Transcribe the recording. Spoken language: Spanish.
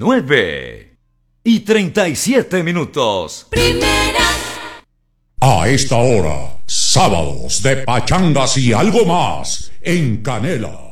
9:37. Primera. A esta hora, sábados de pachangas y algo más en Canela.